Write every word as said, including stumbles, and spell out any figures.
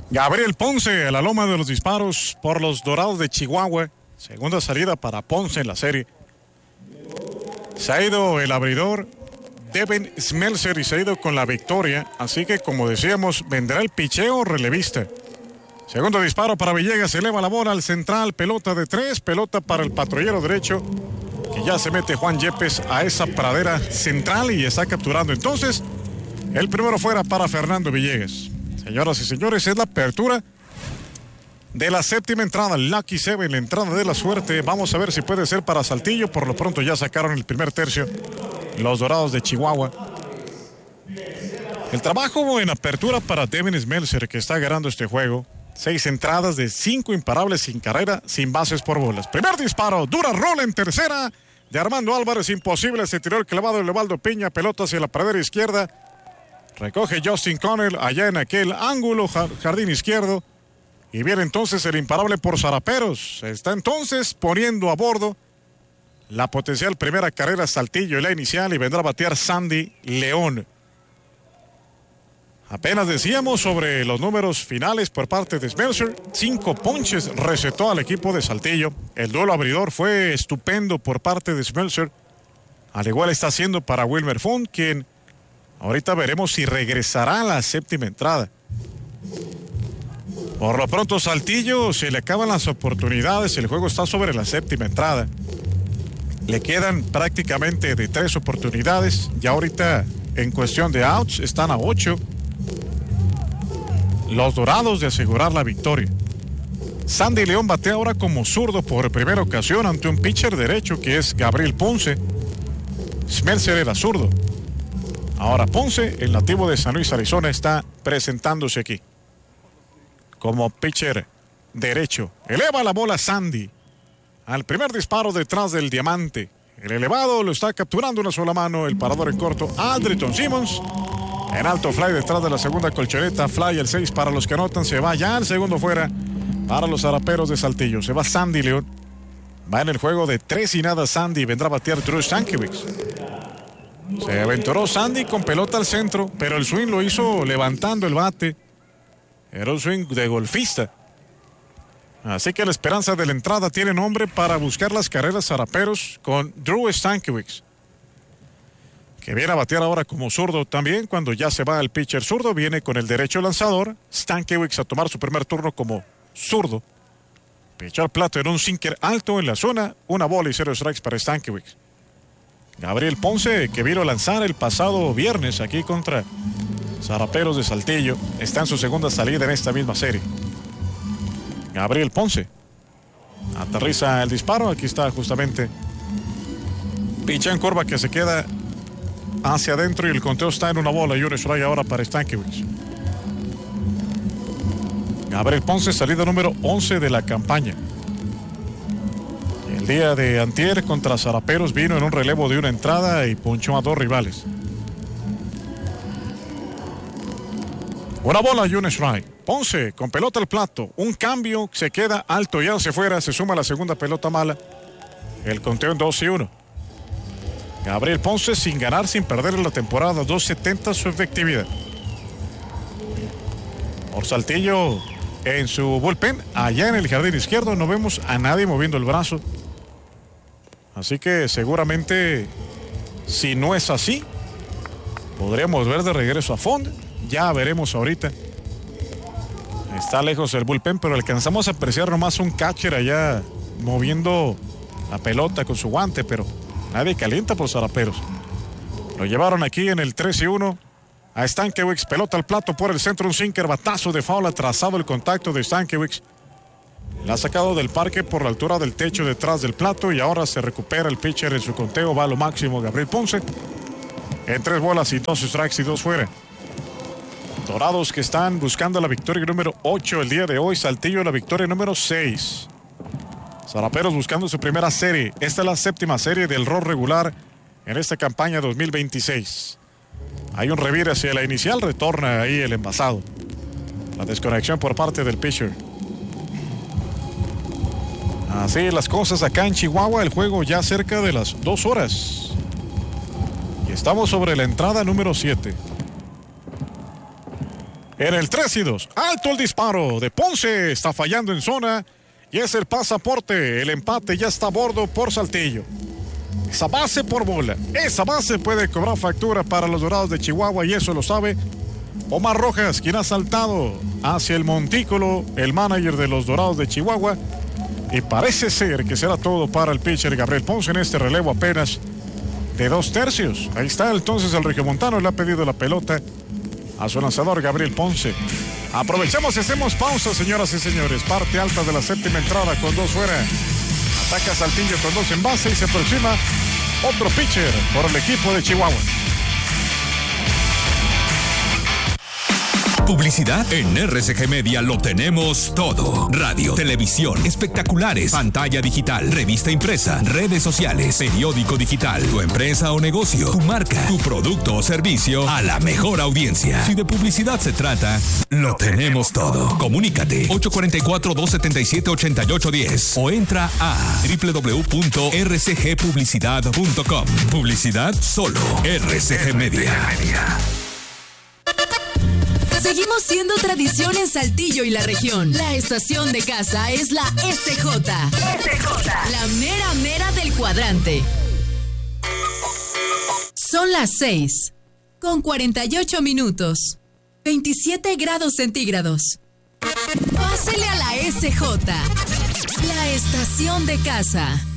Gabriel Ponce a la loma de los disparos por los Dorados de Chihuahua. Segunda salida para Ponce en la serie. Se ha ido el abridor Devin Smeltzer y se ha ido con la victoria. Así que, como decíamos, vendrá el picheo relevista. Segundo disparo para Villegas, se eleva la bola al central, pelota de tres, pelota para el patrullero derecho, que ya se mete Juan Yepes a esa pradera central y está capturando. Entonces, el primero fuera para Fernando Villegas. Señoras y señores, es la apertura de la séptima entrada, Lucky Seven, la entrada de la suerte. Vamos a ver si puede ser para Saltillo. Por lo pronto ya sacaron el primer tercio los Dorados de Chihuahua. El trabajo en apertura para Devin Smeltzer, que está ganando este juego. Seis entradas de cinco imparables sin carrera, sin bases por bolas. Primer disparo, dura rola en tercera de Armando Álvarez, imposible, se tiró el clavado de Levaldo Piña, pelota hacia la pradera izquierda. Recoge Justin Connell allá en aquel ángulo, jardín izquierdo. Y viene entonces el imparable por Zaraperos. Se está entonces poniendo a bordo la potencial primera carrera Saltillo y la inicial, y vendrá a batear Sandy León. Apenas decíamos sobre los números finales por parte de Smeltzer. Cinco ponches recetó al equipo de Saltillo. El duelo abridor fue estupendo por parte de Smeltzer. Al igual está haciendo para Wilmer Font, quien ahorita veremos si regresará a la séptima entrada. Por lo pronto Saltillo se le acaban las oportunidades. El juego está sobre la séptima entrada. Le quedan prácticamente de tres oportunidades. Ya ahorita en cuestión de outs están a ocho. Los Dorados de asegurar la victoria. Sandy León batea ahora como zurdo por primera ocasión ante un pitcher derecho que es Gabriel Ponce. Smeltzer era zurdo. Ahora Ponce, el nativo de San Luis, Arizona, está presentándose aquí como pitcher derecho. Eleva la bola Sandy al primer disparo detrás del diamante. El elevado lo está capturando una sola mano. El parador en corto, Andrelton Simmons. En alto fly detrás de la segunda colchoneta. Fly el seis para los que anotan. Se va ya al segundo fuera para los Zaraperos de Saltillo. Se va Sandy León. Va en el juego de tres y nada Sandy. Vendrá a batear Drew Stankiewicz. Se aventuró Sandy con pelota al centro, pero el swing lo hizo levantando el bate. Era un swing de golfista. Así que la esperanza de la entrada tiene nombre para buscar las carreras Zaraperos con Drew Stankiewicz, que viene a batear ahora como zurdo también. Cuando ya se va el pitcher zurdo, viene con el derecho lanzador. Stankiewicz a tomar su primer turno como zurdo. Pichó al plato en un sinker alto en la zona. Una bola y cero strikes para Stankiewicz. Gabriel Ponce, que vino a lanzar el pasado viernes aquí contra Zaraperos de Saltillo, está en su segunda salida en esta misma serie. Gabriel Ponce aterriza el disparo. Aquí está justamente. Picha en curva que se queda hacia adentro y el conteo está en una bola y un strike ahora para Stankiewicz. Gabriel Ponce, salida número once de la campaña. El día de antier contra Zaraperos vino en un relevo de una entrada y ponchó a dos rivales. Una bola y un strike. Ponce con pelota al plato. Un cambio, se queda alto y hacia afuera. Se suma la segunda pelota mala. El conteo en dos y uno. Gabriel Ponce sin ganar, sin perder en la temporada. dos setenta su efectividad. Por Saltillo en su bullpen. Allá en el jardín izquierdo no vemos a nadie moviendo el brazo. Así que seguramente, si no es así, podríamos ver de regreso a Font. Ya veremos ahorita. Está lejos el bullpen, pero alcanzamos a apreciar nomás un catcher allá moviendo la pelota con su guante, pero nadie calienta por Zaraperos. Lo llevaron aquí en el tres y uno a Stankiewicz. Pelota al plato por el centro, un sinker, batazo de foul, atrasado el contacto de Stankiewicz. La ha sacado del parque por la altura del techo detrás del plato y ahora se recupera el pitcher en su conteo. Va a lo máximo Gabriel Ponce. En tres bolas y dos strikes y dos fuera. Dorados que están buscando la victoria número ocho el día de hoy. Saltillo la victoria número seis. Zaraperos buscando su primera serie. Esta es la séptima serie del rol regular en esta campaña dos mil veintiséis. Hay un revire hacia la inicial. Retorna ahí el envasado. La desconexión por parte del pitcher. Así las cosas acá en Chihuahua. El juego ya cerca de las dos horas. Y estamos sobre la entrada número siete. En el tres y dos, alto el disparo de Ponce, está fallando en zona y es el pasaporte. El empate ya está a bordo por Saltillo. Esa base por bola, esa base puede cobrar factura para los Dorados de Chihuahua y eso lo sabe Omar Rojas, quien ha saltado hacia el montículo, el manager de los Dorados de Chihuahua, y parece ser que será todo para el pitcher Gabriel Ponce en este relevo apenas de dos tercios. Ahí está entonces el regiomontano, le ha pedido la pelota a su lanzador Gabriel Ponce. Aprovechamos y hacemos pausa, señoras y señores. Parte alta de la séptima entrada con dos fuera. Ataca Saltillo con dos en base y se aproxima otro pitcher por el equipo de Chihuahua. Publicidad en R C G Media lo tenemos todo. Radio, televisión, espectaculares, pantalla digital, revista impresa, redes sociales, periódico digital, tu empresa o negocio, tu marca, tu producto o servicio a la mejor audiencia. Si de publicidad se trata, lo tenemos todo. Comunícate ocho cuatro cuatro, dos siete siete, ocho ocho uno cero o entra a doble u doble u doble u punto r c g publicidad punto com. Publicidad solo R C G Media. Seguimos siendo tradición en Saltillo y la región. La estación de casa es la S J. S J. La mera mera del cuadrante. Son las seis, con cuarenta y ocho minutos. veintisiete grados centígrados. Pásele a la S J. La estación de casa.